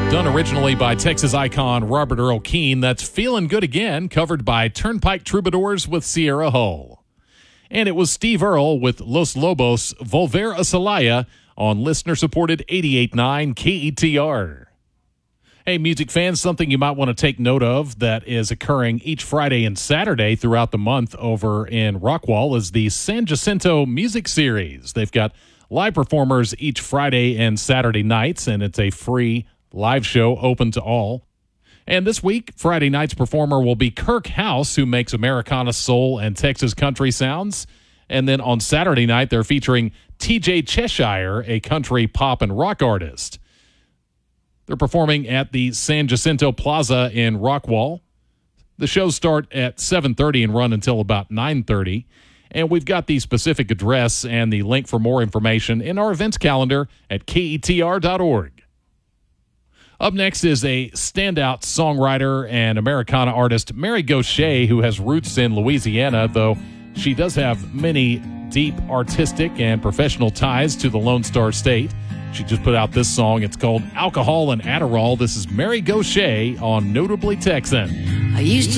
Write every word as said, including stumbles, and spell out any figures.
Done originally by Texas icon Robert Earl Keen, that's Feelin' Good Again, covered by Turnpike Troubadours with Sierra Hull. And it was Steve Earle with Los Lobos, Volver a Celaya on listener-supported eighty-eight point nine K E T R. Hey, music fans, something you might want to take note of that is occurring each Friday and Saturday throughout the month over in Rockwall is the San Jacinto Music Series. They've got live performers each Friday and Saturday nights, and it's a free live show open to all. And this week, Friday night's performer will be Kirk House, who makes Americana soul and Texas country sounds. And then on Saturday night, they're featuring T J Cheshire, a country pop and rock artist. They're performing at the San Jacinto Plaza in Rockwall. The shows start at seven thirty and run until about nine thirty. And we've got the specific address and the link for more information in our events calendar at K E T R dot org. Up next is a standout songwriter and Americana artist, Mary Gauthier, who has roots in Louisiana, though she does have many deep artistic and professional ties to the Lone Star State. She just put out this song. It's called Alcohol and Adderall. This is Mary Gauthier on Notably Texan. I used to